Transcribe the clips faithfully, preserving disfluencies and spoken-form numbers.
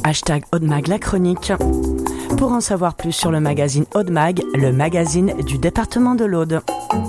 Hashtag Aude-Mag la chronique. Pour en savoir plus sur le magazine Aude-Mag, le magazine du département de l'Aude.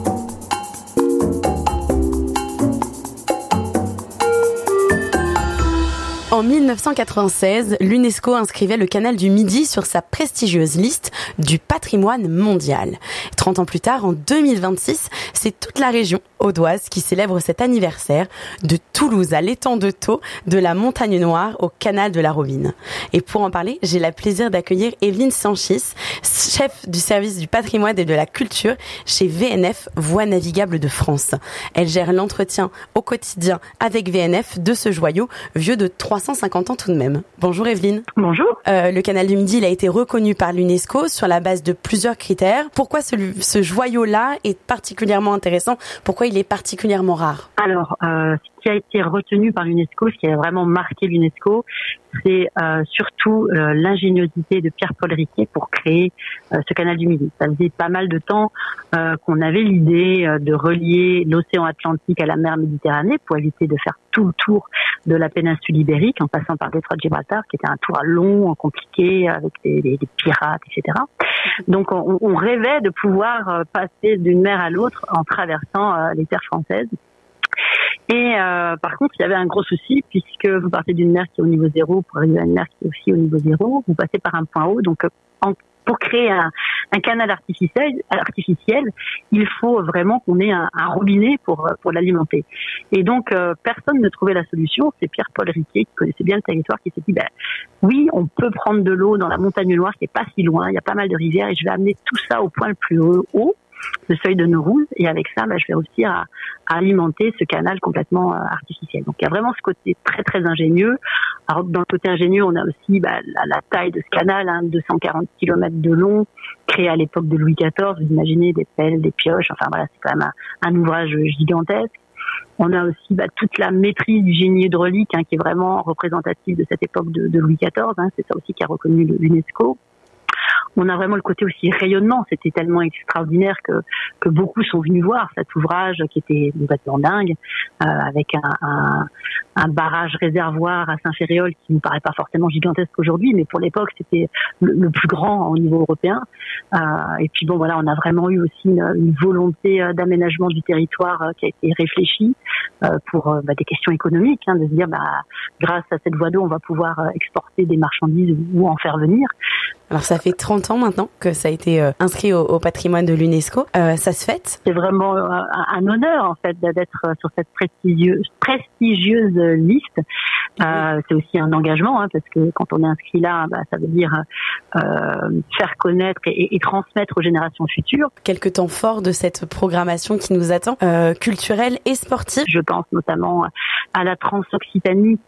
En dix-neuf cent quatre-vingt-seize, l'UNESCO inscrivait le canal du Midi sur sa prestigieuse liste du patrimoine mondial. trente ans plus tard, en deux mille vingt-six, c'est toute la région audoise qui célèbre cet anniversaire, de Toulouse à l'étang de Thau, de la Montagne Noire au canal de la Robine. Et pour en parler, j'ai le plaisir d'accueillir Evelyne Sanchis, chef du service du patrimoine et de la culture chez V N F, Voies navigables de France. Elle gère l'entretien au quotidien avec V N F de ce joyau, vieux de trois cent cinquante ans tout de même. Bonjour Evelyne. Bonjour. Euh, le canal du Midi, il a été reconnu par l'UNESCO sur la base de plusieurs critères. Pourquoi ce, ce joyau-là est particulièrement intéressant? Pourquoi il est particulièrement rare? Alors, euh, ce qui a été retenu par l'UNESCO, ce qui a vraiment marqué l'UNESCO, c'est euh, surtout euh, l'ingéniosité de Pierre-Paul Riquet pour créer euh, ce canal du Midi. Ça faisait pas mal de temps euh, qu'on avait l'idée euh, de relier l'océan Atlantique à la mer Méditerranée pour éviter de faire tout le tour de la péninsule ibérique en passant par le détroit de Gibraltar, qui était un tour long, compliqué, avec des, des, des pirates, et cetera. Donc on, on rêvait de pouvoir euh, passer d'une mer à l'autre en traversant euh, les terres françaises. Et euh, par contre, il y avait un gros souci, puisque vous partez d'une mer qui est au niveau zéro pour arriver à une mer qui est aussi au niveau zéro, vous passez par un point haut. Donc, en, pour créer un, un canal artificiel, artificiel, il faut vraiment qu'on ait un, un robinet pour pour l'alimenter. Et donc, euh, personne ne trouvait la solution. C'est Pierre-Paul Riquet, qui connaissait bien le territoire, qui s'est dit, ben, oui, on peut prendre de l'eau dans la Montagne Noire, qui est pas si loin, il y a pas mal de rivières, et je vais amener tout ça au point le plus haut, haut le seuil de Naurouze, et avec ça, bah, je vais réussir à, à alimenter ce canal complètement euh, artificiel. Donc il y a vraiment ce côté très très ingénieux. Alors dans le côté ingénieux, on a aussi bah, la, la taille de ce canal, hein, deux cent quarante kilomètres de long, créé à l'époque de Louis quatorze. Vous imaginez des pelles, des pioches, enfin voilà, c'est quand même un, un ouvrage gigantesque. On a aussi bah, toute la maîtrise du génie hydraulique, hein, qui est vraiment représentative de cette époque de, de Louis quatorze. Hein, c'est ça aussi qui a reconnu l'UNESCO. On a vraiment le côté aussi rayonnement. C'était tellement extraordinaire que que beaucoup sont venus voir cet ouvrage qui était complètement dingue, euh, avec un, un, un barrage réservoir à Saint-Ferréol qui ne paraît pas forcément gigantesque aujourd'hui, mais pour l'époque c'était le, le plus grand au niveau européen. Euh, et puis bon voilà, on a vraiment eu aussi une, une volonté d'aménagement du territoire euh, qui a été réfléchie euh, pour euh, bah, des questions économiques, hein, de se dire bah grâce à cette voie d'eau on va pouvoir euh, exporter des marchandises ou, ou en faire venir. Alors ça fait trente ans maintenant que ça a été euh, inscrit au, au patrimoine de l'UNESCO. Euh, ça se fête? C'est vraiment un, un honneur en fait d'être sur cette prestigieuse, prestigieuse liste. Euh, c'est aussi un engagement, hein, parce que quand on est inscrit là, bah, ça veut dire euh, faire connaître et, et transmettre aux générations futures. Quelques temps forts de cette programmation qui nous attend, euh, culturelle et sportive. Je pense notamment à la Transoccitanie